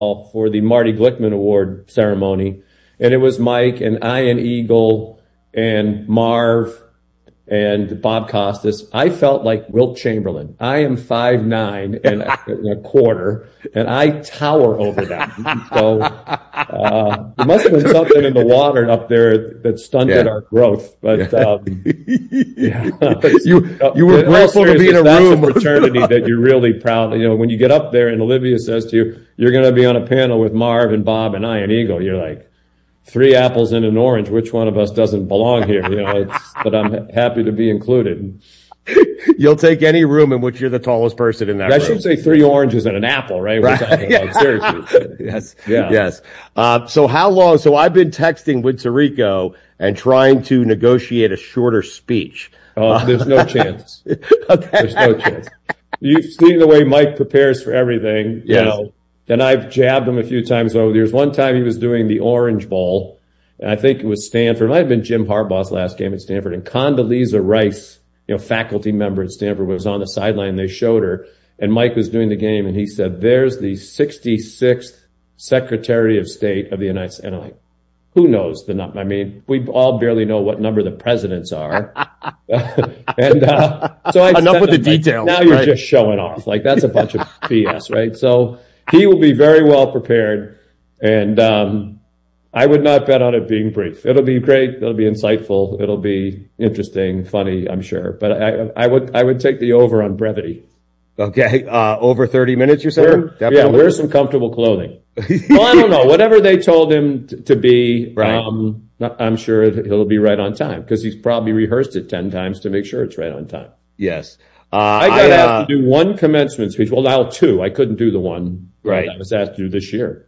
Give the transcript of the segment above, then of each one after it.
for the Marty Glickman Award ceremony, and it was Mike and Ian Eagle and Marv and Bob Costas. I felt like Wilt Chamberlain. I am 5'9" and a quarter, and I tower over them. So there must have been something in the water up there that stunted our growth. But you were grateful to be in a room. That's a fraternity that you're really proud. You know, when you get up there and Olivia says to you, "You're going to be on a panel with Marv and Bob and Ian Eagle," you're like, 3 apples and an orange. Which one of us doesn't belong here? You know, but I'm happy to be included. You'll take any room in which you're the tallest person in that room. I should say 3 oranges and an apple, right? We're talking about Syracuse. Yes. Yeah. Yes. So how long? So I've been texting with Tirico and trying to negotiate a shorter speech. Oh, there's no chance. Okay. There's no chance. You've seen the way Mike prepares for everything. Yes. You know. And I've jabbed him a few times over the years. One time he was doing the Orange Bowl, and I think it was Stanford. It might have been Jim Harbaugh's last game at Stanford. And Condoleezza Rice, you know, faculty member at Stanford, was on the sideline. They showed her, and Mike was doing the game, and he said, "There's the 66th Secretary of State of the United States." And I'm like, who knows the number? I mean, we all barely know what number the presidents are. And so I enough with the details. Now you're just showing off. Like, that's a bunch of BS, right? So he will be very well prepared, and I would not bet on it being brief. It'll be great. It'll be insightful. It'll be interesting, funny, I'm sure. But I would take the over on brevity. Okay, over 30 minutes, you're saying? Yeah, wear some comfortable clothing. Well, I don't know. Whatever they told him to be, right. I'm sure he'll be right on time, because he's probably rehearsed it 10 times to make sure it's right on time. Yes. I got asked to do one commencement speech. Well, now 2. I couldn't do the one that I was asked to do this year.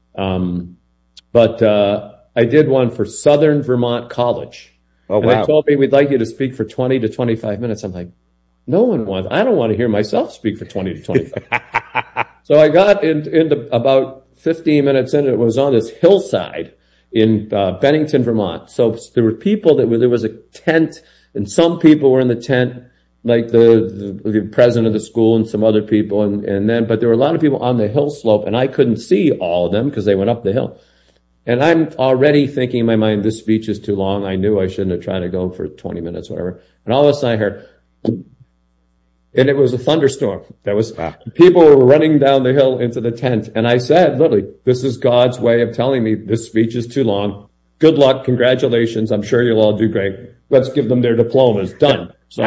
But I did one for Southern Vermont College. Oh, wow. And they told me, "We'd like you to speak for 20 to 25 minutes. I'm like, no one wants. I don't want to hear myself speak for 20 to 25. So I got into about 15 minutes in. It was on this hillside in Bennington, Vermont. So there were people there was a tent, and some people were in the tent, like the president of the school and some other people, but there were a lot of people on the hill slope, and I couldn't see all of them because they went up the hill. And I'm already thinking in my mind, this speech is too long. I knew I shouldn't have tried to go for 20 minutes, whatever. And all of a sudden I heard, and it was a thunderstorm. People were running down the hill into the tent. And I said, literally, this is God's way of telling me this speech is too long. Good luck. Congratulations. I'm sure you'll all do great. Let's give them their diplomas. Done. So,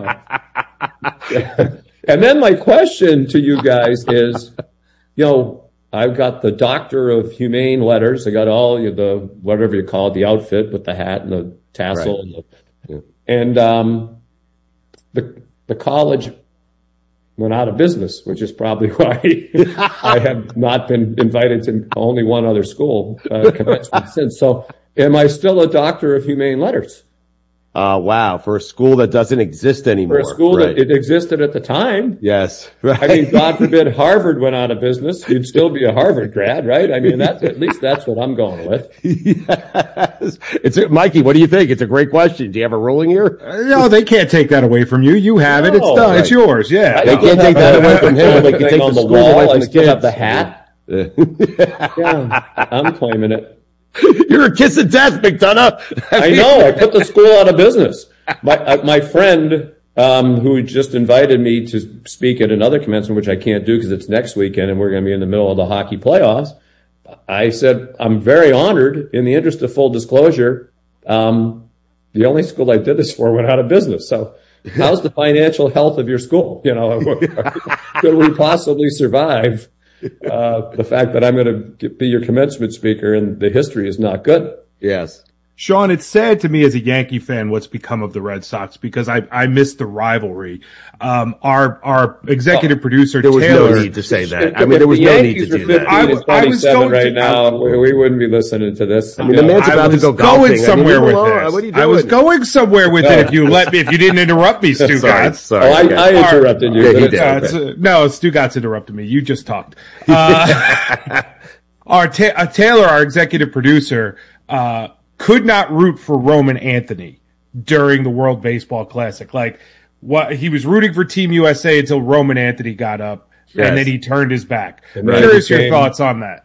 and then my question to you guys is, you know, I've got the Doctor of Humane Letters. I got all the, whatever you call it, the outfit with the hat and the tassel. Right. And the college went out of business, which is probably why I have not been invited to only one other school commencement since. So am I still a Doctor of Humane Letters? Wow. For a school that doesn't exist anymore. For a school that it existed at the time. Yes. Right. I mean, God forbid Harvard went out of business. You'd still be a Harvard grad, right? I mean, at least that's what I'm going with. Yes. Mikey, what do you think? It's a great question. Do you have a ruling here? No, they can't take that away from you. You have it. It's done. Right. It's yours. Yeah. They can't take that away from him, but they can take the school away from the kids. I still have the hat. Yeah, I'm claiming it. You're a kiss of death, McDonough. I know. I put the school out of business. My friend, who just invited me to speak at another commencement, which I can't do because it's next weekend and we're going to be in the middle of the hockey playoffs. I said, I'm very honored. In the interest of full disclosure, the only school I did this for went out of business. So how's the financial health of your school? You know, could we possibly survive the fact that I'm going to be your commencement speaker and the history is not good? Yes. Sean, it's sad to me as a Yankee fan what's become of the Red Sox because I miss the rivalry. Our executive producer, there was Taylor, no need to say that. I mean, there was no need to do that. I was going right now. We wouldn't be listening to this. I mean, the man's about to go golfing. Somewhere with this. What are you doing? I was going somewhere with it if you didn't interrupt me, Stu Gatz. Sorry. I interrupted you. Yeah, he did. No, Stu Gatz interrupted me. You just talked. Taylor, our executive producer, could not root for Roman Anthony during the World Baseball Classic. Like, he was rooting for Team USA until Roman Anthony got up. Yes. and then he turned his back. And then Curious he your became- thoughts on that.